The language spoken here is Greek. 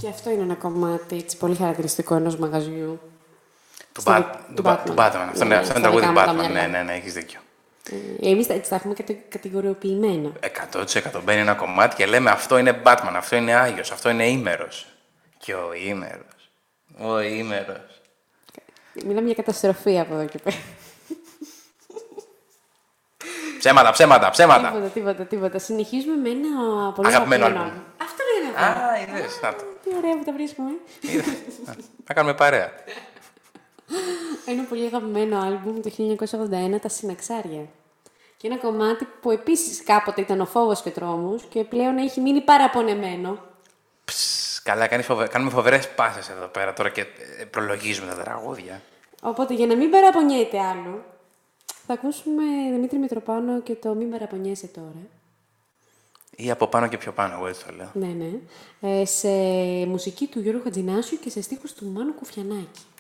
Και αυτό είναι ένα κομμάτι έτσι, πολύ χαρακτηριστικό ενός μαγαζιού. Του Batman. Αυτό είναι τραγούδι του Batman. Ναι, έχεις δίκιο. Εμείς έτσι τα έχουμε κατηγοριοποιημένα. 100% μπαίνει ένα κομμάτι και λέμε αυτό είναι Batman, αυτό είναι Άγιος, αυτό είναι ήμερος. Και ο ήμερος. Μιλάμε για καταστροφή από εδώ και πέρα. Ψέματα. Τίποτα. Συνεχίζουμε με ένα πολύ αγαπημένο άλμπουμ. Αυτό είναι Είδες, να το. Τι ωραία που τα βρίσκουμε. Θα κάνουμε παρέα. Ένα πολύ αγαπημένο άλμπουμ το 1981, τα Συναξάρια. Και ένα κομμάτι που επίσης κάποτε ήταν ο Φόβος και Τρόμος και πλέον έχει μείνει παραπονεμένο. Καλά, κάνουμε φοβερές πάσες εδώ πέρα τώρα και προλογίζουμε τα τραγούδια. Οπότε για να μην παραπονιέται άλλο, θα ακούσουμε Δημήτρη Μητροπάνο και το «Μην παραπονιέσαι τώρα». Ή από πάνω και πιο πάνω, εγώ έτσι το λέω. Ναι. Σε μουσική του Γιώργου Χατζηνάσιου και σε στίχους του Μάνου Κουφιανάκη.